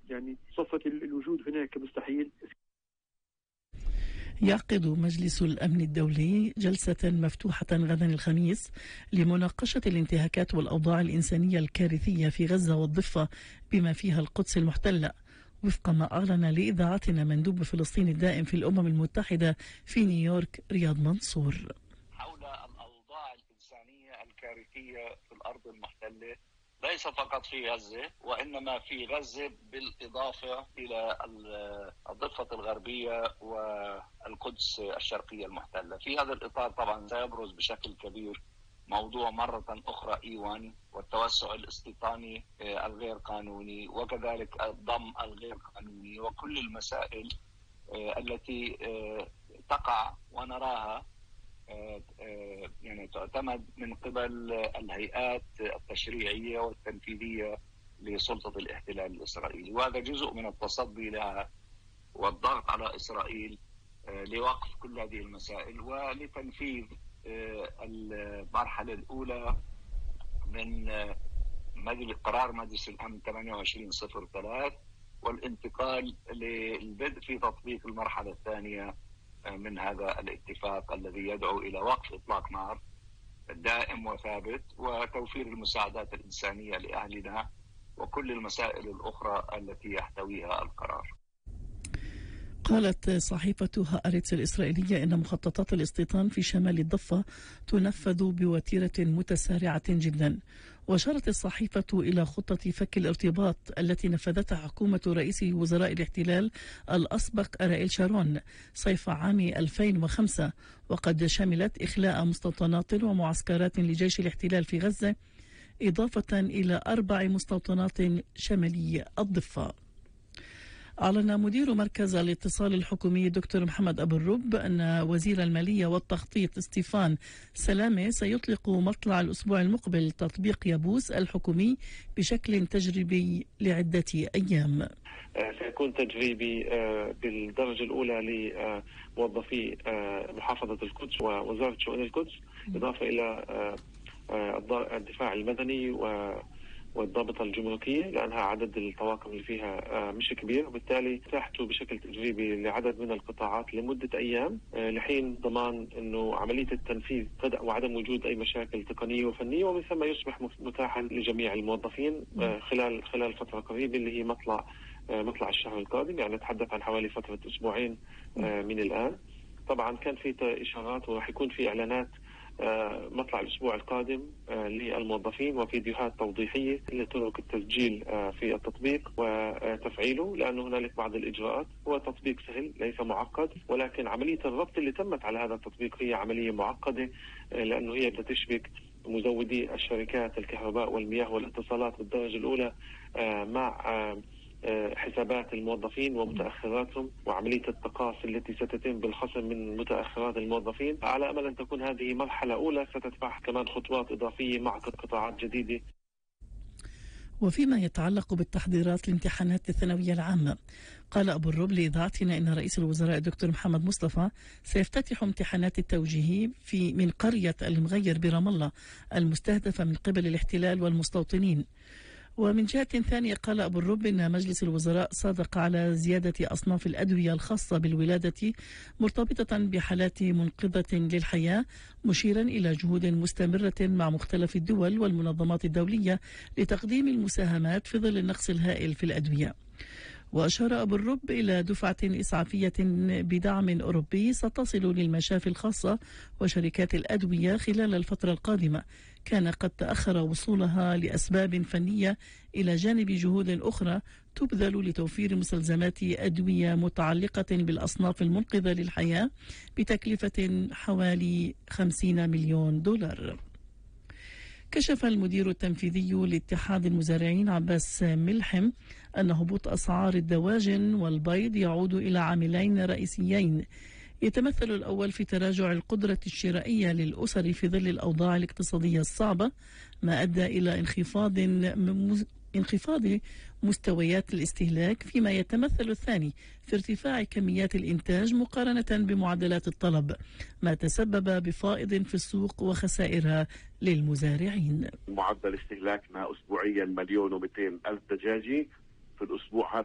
يعني صفت الوجود هناك مستحيل. يعقد مجلس الأمن الدولي جلسة مفتوحة غدا الخميس لمناقشة الانتهاكات والأوضاع الإنسانية الكارثية في غزة والضفة بما فيها القدس المحتلة، وفق ما أعلن لإذاعتنا مندوب فلسطين الدائم في الأمم المتحدة في نيويورك رياض منصور. حول الأوضاع الإنسانية الكارثية في الأرض المحتلة ليس فقط في غزة، وإنما في غزة بالإضافة إلى الضفة الغربية والقدس الشرقية المحتلة. في هذا الإطار طبعا سيبرز بشكل كبير موضوع مرة أخرى إيوان والتوسع الاستيطاني الغير قانوني، وكذلك الضم الغير قانوني، وكل المسائل التي تقع ونراها يعني تعتمد من قبل الهيئات التشريعية والتنفيذية لسلطة الاحتلال الإسرائيلي، وهذا جزء من التصدي لها والضغط على إسرائيل لوقف كل هذه المسائل ولتنفيذ المرحلة الأولى من قرار مجلس الأمن 2803 والانتقال للبدء في تطبيق المرحلة الثانية من هذا الاتفاق الذي يدعو إلى وقف إطلاق نار دائم وثابت وتوفير المساعدات الإنسانية لأهلنا وكل المسائل الأخرى التي يحتويها القرار. قالت صحيفة هآرتس الإسرائيلية إن مخططات الاستيطان في شمال الضفة تنفذ بوتيرة متسارعة جدا، وأشارت الصحيفة إلى خطة فك الارتباط التي نفذتها حكومة رئيس وزراء الاحتلال الأسبق أرائيل شارون صيف عام 2005، وقد شملت إخلاء مستوطنات ومعسكرات لجيش الاحتلال في غزة إضافة إلى 4 مستوطنات شمالي الضفة. أعلن مدير مركز الاتصال الحكومي دكتور محمد أبو الرب أن وزير المالية والتخطيط ستيفان سلامة سيطلق مطلع الأسبوع المقبل تطبيق يابوس الحكومي بشكل تجريبي لعدة أيام. سيكون تجريبي بالدرجة الأولى لموظفي محافظة القدس ووزارة شؤون القدس، إضافة إلى الدفاع المدني والضابطة الجمركية، لأنها عدد الطواقم اللي فيها مش كبير، وبالتالي تحته بشكل تجريبي لعدد من القطاعات لمدة أيام لحين ضمان أنه عملية التنفيذ تبدأ وعدم وجود أي مشاكل تقنية وفنية، ومن ثم يصبح متاحا لجميع الموظفين خلال فترة قريبة اللي هي مطلع الشهر القادم، يعني نتحدث عن حوالي فترة أسبوعين من الآن. طبعا كان في إشارات وراح يكون في إعلانات مطلع الأسبوع القادم للموظفين وفيديوهات توضيحية لطرق التسجيل في التطبيق وتفعيله، لأنه هنالك بعض الإجراءات. هو تطبيق سهل ليس معقد، ولكن عملية الربط اللي تمت على هذا التطبيق هي عملية معقدة، لأنه هي بتشبك مزودي الشركات الكهرباء والمياه والاتصالات بالدرجة الأولى مع حسابات الموظفين ومتأخراتهم، وعملية التقاصي التي ستتم بالخصم من متأخرات الموظفين، على أمل أن تكون هذه مرحلة أولى ستتبعها كمان خطوات إضافية مع قطاعات جديدة. وفيما يتعلق بالتحضيرات لامتحانات الثانوية العامة، قال أبو الرب لإذاعتنا إن رئيس الوزراء الدكتور محمد مصطفى سيفتتح امتحانات التوجيهي من قرية المغير برام الله المستهدفة من قبل الاحتلال والمستوطنين. ومن جهة ثانية قال أبو الرب إن مجلس الوزراء صادق على زيادة أصناف الأدوية الخاصة بالولادة مرتبطة بحالات منقذة للحياة، مشيرا إلى جهود مستمرة مع مختلف الدول والمنظمات الدولية لتقديم المساهمات في ظل النقص الهائل في الأدوية. وأشار أبو الرب إلى دفعة إسعافية بدعم أوروبي ستصل للمشافي الخاصة وشركات الأدوية خلال الفترة القادمة، كان قد تأخر وصولها لأسباب فنية إلى جانب جهود أخرى تبذل لتوفير مستلزمات أدوية متعلقة بالأصناف المنقذة للحياة بتكلفة حوالي 50 مليون دولار. كشف المدير التنفيذي لاتحاد المزارعين عباس ملحم أن هبوط أسعار الدواجن والبيض يعود إلى عاملين رئيسيين، يتمثل الأول في تراجع القدرة الشرائية للأسر في ظل الأوضاع الاقتصادية الصعبة، ما أدى إلى انخفاض مستويات الاستهلاك، فيما يتمثل الثاني في ارتفاع كميات الإنتاج مقارنة بمعدلات الطلب، ما تسبب بفائض في السوق وخسائر للمزارعين. معدل استهلاكنا أسبوعيا 1,200,000 دجاجي في الأسبوع هذا